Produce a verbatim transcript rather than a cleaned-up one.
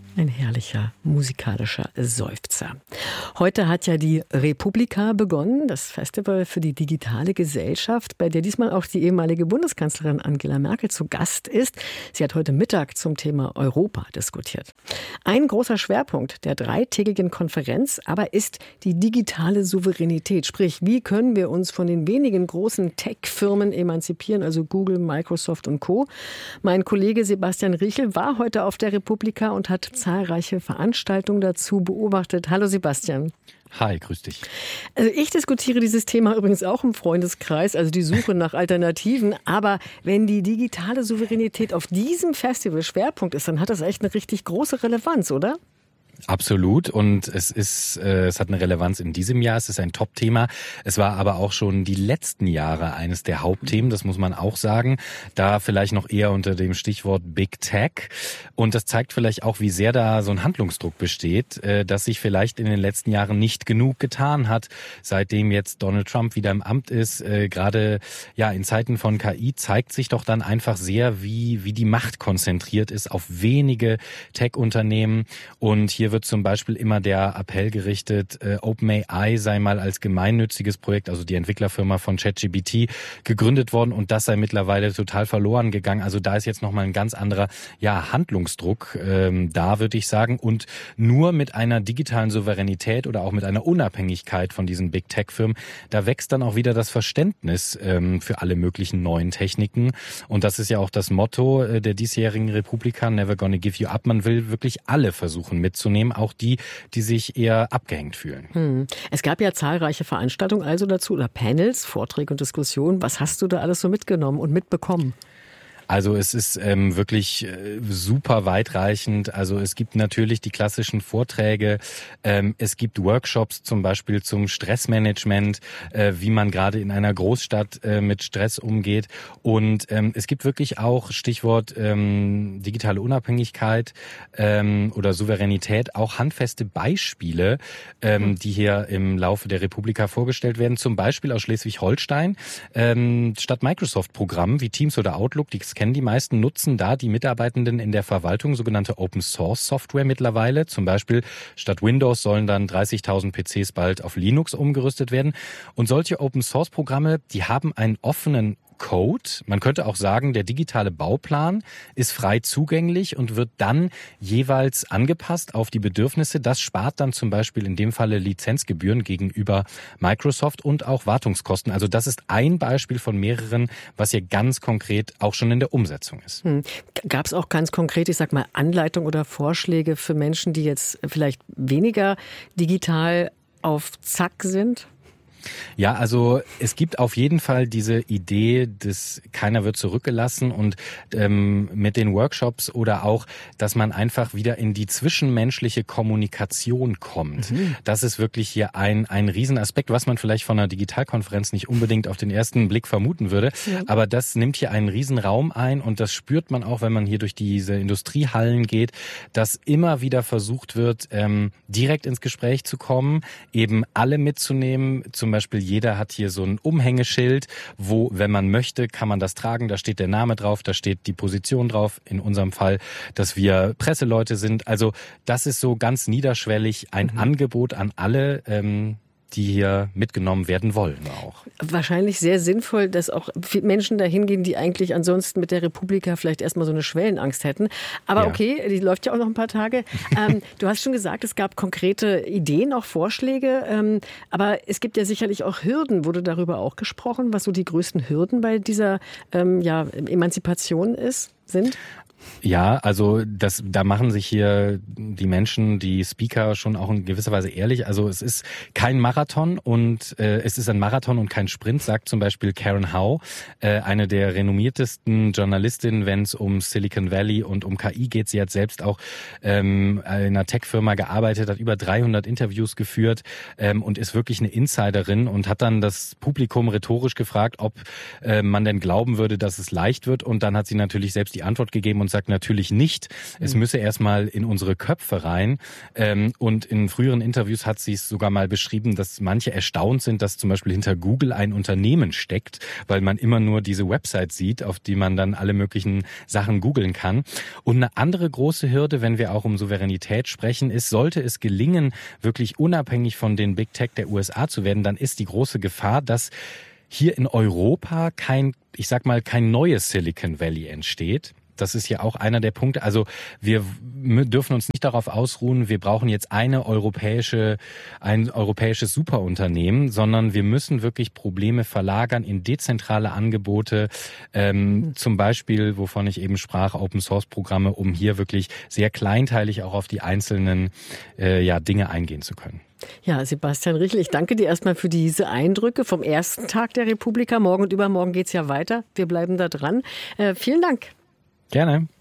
Ein herrlicher musikalischer Seufzer. Heute hat ja die Republika begonnen, das Festival für die digitale Gesellschaft, bei der diesmal auch die ehemalige Bundeskanzlerin Angela Merkel zu Gast ist. Sie hat heute Mittag zum Thema Europa diskutiert. Ein großer Schwerpunkt der dreitägigen Konferenz aber ist die digitale Souveränität. Sprich, wie können wir uns von den wenigen großen Tech-Firmen emanzipieren, also Google, Microsoft und Co. Mein Kollege Sebastian Riechel war heute auf der Republika und hat zahlreiche Veranstaltungen dazu beobachtet. Hallo Sebastian. Hi, grüß dich. Also ich diskutiere dieses Thema übrigens auch im Freundeskreis, also die Suche nach Alternativen. Aber wenn die digitale Souveränität auf diesem Festival Schwerpunkt ist, dann hat das echt eine richtig große Relevanz, oder? Absolut, und es ist, äh, es hat eine Relevanz in diesem Jahr, es ist ein Top-Thema. Es war aber auch schon die letzten Jahre eines der Hauptthemen, das muss man auch sagen. Da vielleicht noch eher unter dem Stichwort Big Tech. Und das zeigt vielleicht auch, wie sehr da so ein Handlungsdruck besteht, äh, dass sich vielleicht in den letzten Jahren nicht genug getan hat, seitdem jetzt Donald Trump wieder im Amt ist. Äh, gerade ja in Zeiten von K I zeigt sich doch dann einfach sehr, wie wie die Macht konzentriert ist auf wenige Tech-Unternehmen. Und hier wird zum Beispiel immer der Appell gerichtet, äh, OpenAI sei mal als gemeinnütziges Projekt, also die Entwicklerfirma von ChatGPT, gegründet worden und das sei mittlerweile total verloren gegangen. Also da ist jetzt nochmal ein ganz anderer ja, Handlungsdruck ähm, da, würde ich sagen. Und nur mit einer digitalen Souveränität oder auch mit einer Unabhängigkeit von diesen Big Tech-Firmen, da wächst dann auch wieder das Verständnis ähm, für alle möglichen neuen Techniken. Und das ist ja auch das Motto äh, der diesjährigen Republika, Never Gonna Give You Up. Man will wirklich alle versuchen mitzunehmen. Auch die, die sich eher abgehängt fühlen. Hm. Es gab ja zahlreiche Veranstaltungen also dazu oder Panels, Vorträge und Diskussionen. Was hast du da alles so mitgenommen und mitbekommen? Also es ist ähm, wirklich äh, super weitreichend. Also es gibt natürlich die klassischen Vorträge. Ähm, es gibt Workshops zum Beispiel zum Stressmanagement, äh, wie man gerade in einer Großstadt äh, mit Stress umgeht. Und ähm, es gibt wirklich auch, Stichwort ähm, digitale Unabhängigkeit ähm, oder Souveränität, auch handfeste Beispiele, ähm, die hier im Laufe der Republika vorgestellt werden. Zum Beispiel aus Schleswig-Holstein. Ähm, statt Microsoft-Programmen wie Teams oder Outlook, die kennen die meisten, nutzen da die Mitarbeitenden in der Verwaltung sogenannte Open-Source-Software mittlerweile. Zum Beispiel statt Windows sollen dann dreißigtausend P Cs bald auf Linux umgerüstet werden. Und solche Open-Source-Programme, die haben einen offenen Code. Man könnte auch sagen, der digitale Bauplan ist frei zugänglich und wird dann jeweils angepasst auf die Bedürfnisse. Das spart dann zum Beispiel in dem Falle Lizenzgebühren gegenüber Microsoft und auch Wartungskosten. Also das ist ein Beispiel von mehreren, was hier ganz konkret auch schon in der Umsetzung ist. Hm. Gab es auch ganz konkret, ich sag mal, Anleitungen oder Vorschläge für Menschen, die jetzt vielleicht weniger digital auf Zack sind? Ja, also es gibt auf jeden Fall diese Idee, dass keiner wird zurückgelassen und ähm, mit den Workshops oder auch, dass man einfach wieder in die zwischenmenschliche Kommunikation kommt. Mhm. Das ist wirklich hier ein ein Riesenaspekt, was man vielleicht von einer Digitalkonferenz nicht unbedingt auf den ersten Blick vermuten würde. Ja. Aber das nimmt hier einen Riesenraum ein und das spürt man auch, wenn man hier durch diese Industriehallen geht, dass immer wieder versucht wird, ähm, direkt ins Gespräch zu kommen, eben alle mitzunehmen. Zum Beispiel jeder hat hier so ein Umhängeschild, wo, wenn man möchte, kann man das tragen. Da steht der Name drauf, da steht die Position drauf. In unserem Fall, dass wir Presseleute sind. Also das ist so ganz niederschwellig ein mhm. Angebot an alle, ähm, die hier mitgenommen werden wollen auch. Wahrscheinlich sehr sinnvoll, dass auch Menschen dahin gehen, die eigentlich ansonsten mit der Republika vielleicht erstmal so eine Schwellenangst hätten. Aber ja. okay, die läuft ja auch noch ein paar Tage. ähm, du hast schon gesagt, es gab konkrete Ideen, auch Vorschläge. Ähm, aber es gibt ja sicherlich auch Hürden. Wurde darüber auch gesprochen, was so die größten Hürden bei dieser ähm, ja, Emanzipation ist, sind? Ja, also das, da machen sich hier die Menschen, die Speaker schon auch in gewisser Weise ehrlich. Also es ist kein Marathon und äh, es ist ein Marathon und kein Sprint, sagt zum Beispiel Karen Howe, äh, eine der renommiertesten Journalistinnen, wenn es um Silicon Valley und um K I geht. Sie hat selbst auch ähm, in einer Tech-Firma gearbeitet, hat über dreihundert Interviews geführt ähm, und ist wirklich eine Insiderin und hat dann das Publikum rhetorisch gefragt, ob äh, man denn glauben würde, dass es leicht wird. Und dann hat sie natürlich selbst die Antwort gegeben und und sagt natürlich nicht, es müsse erstmal in unsere Köpfe rein. Ähm, und in früheren Interviews hat sie es sogar mal beschrieben, dass manche erstaunt sind, dass zum Beispiel hinter Google ein Unternehmen steckt, weil man immer nur diese Website sieht, auf die man dann alle möglichen Sachen googeln kann. Und eine andere große Hürde, wenn wir auch um Souveränität sprechen, ist, sollte es gelingen, wirklich unabhängig von den Big Tech der U S A zu werden, dann ist die große Gefahr, dass hier in Europa kein, ich sag mal, kein neues Silicon Valley entsteht. Das ist ja auch einer der Punkte. Also wir dürfen uns nicht darauf ausruhen, wir brauchen jetzt eine europäische, ein europäisches Superunternehmen, sondern wir müssen wirklich Probleme verlagern in dezentrale Angebote, ähm, zum Beispiel, wovon ich eben sprach, Open-Source-Programme, um hier wirklich sehr kleinteilig auch auf die einzelnen äh, ja, Dinge eingehen zu können. Ja, Sebastian Richl, ich danke dir erstmal für diese Eindrücke vom ersten Tag der Republika. Morgen und übermorgen geht's ja weiter. Wir bleiben da dran. Äh, vielen Dank. Gerne.